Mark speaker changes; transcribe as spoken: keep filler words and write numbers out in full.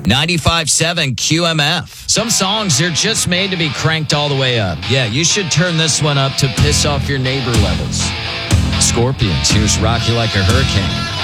Speaker 1: ninety-five point seven Q M F. Some songs are just made to be cranked all the way up. Yeah, you should turn this one up to piss off your neighbor levels. Scorpions, here's Rock You Like a Hurricane.